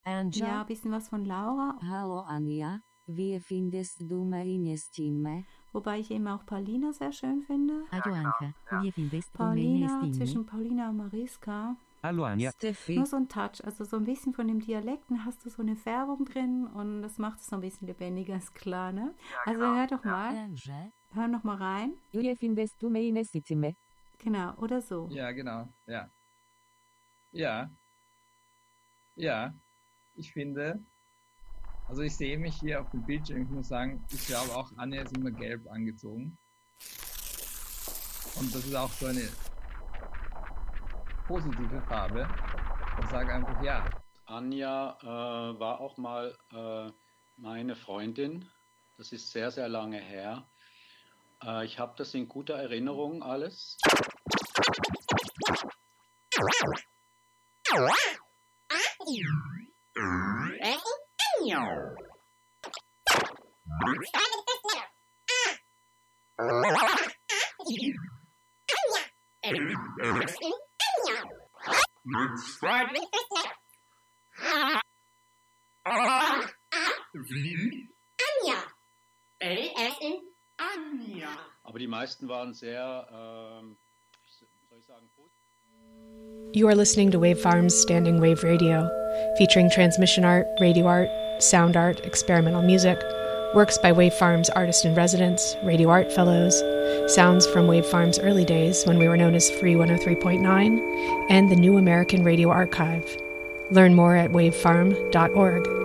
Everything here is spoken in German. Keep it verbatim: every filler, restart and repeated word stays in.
Anja? Ja, ein bisschen was von Laura. Hallo Anja, wie findest du meine Stimme? Wobei ich eben auch Paulina sehr schön finde. Hallo Anja, wie findest du meine Paulina, Stimme? zwischen Paulina und Mariska. Hallo Anja. Steffi. Nur so ein Touch, also so ein bisschen von dem Dialekten hast du so eine Färbung drin und das macht es so ein bisschen lebendiger, ist klar, ne? Also hör doch mal, Anja? hör noch mal rein. Wie findest du meine Stimme? Genau, oder so. Ja, genau. Ja. Ja. Ja. Ich finde, also ich sehe mich hier auf dem Bildschirm, ich muss sagen, ich glaube auch, Anja ist immer gelb angezogen. Und das ist auch so eine positive Farbe. Ich sage einfach ja. Anja äh, war auch mal äh, meine Freundin. Das ist sehr, sehr lange her. Äh, ich habe das in guter Erinnerung alles. Aber die meisten waren sehr, ähm, soll ich sagen, positiv. You are listening to Wave Farm's Standing Wave Radio, featuring transmission art, radio art, sound art, experimental music, works by Wave Farm's artist-in-residence, radio art fellows, sounds from Wave Farm's early days when we were known as Free one oh three point nine, and the New American Radio Archive. Learn more at wavefarm dot org.